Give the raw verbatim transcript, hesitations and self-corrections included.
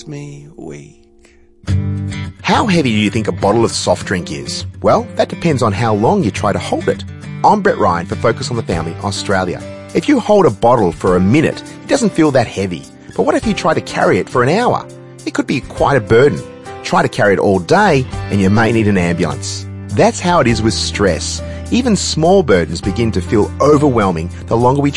me weak. How heavy do you think a bottle of soft drink is? Well, that depends on how long you try to hold it. I'm Brett Ryan for Focus on the Family Australia. If you hold a bottle for a minute, it doesn't feel that heavy. But what if you try to carry it for an hour? It could be quite a burden. Try to carry it all day and you may need an ambulance. That's how it is with stress. Even small burdens begin to feel overwhelming the longer we